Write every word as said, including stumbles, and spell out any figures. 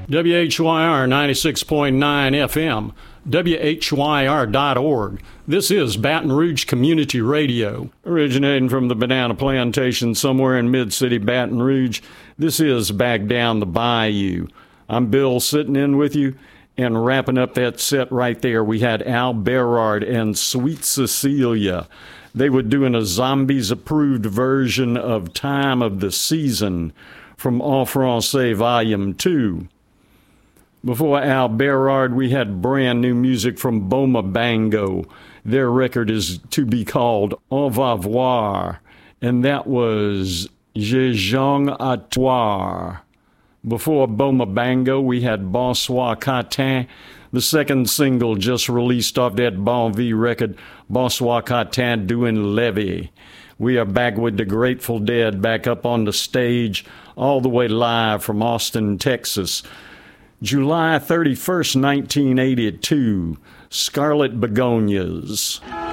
W H Y R ninety-six point nine F M, W H Y R dot org. This is Baton Rouge Community Radio. Originating from the banana plantation somewhere in Mid-City Baton Rouge, this is Back Down the Bayou. I'm Bill sitting in with you, and wrapping up that set right there, we had Al Berard and Sweet Cecilia. They were doing a Zombies-approved version of Time of the Season from En Francais Volume two. Before Al Berard, we had brand new music from Boma Bango. Their record is to be called Au revoir, and that was Je jongle à toi. Before Boma Bango, we had Bonsoir Catin, the second single just released off that Bon Vie record, Bonsoir Catin doing Levy. We are back with the Grateful Dead back up on the stage, all the way live from Austin, Texas. July thirty-first, nineteen eighty-two, Scarlet Begonias.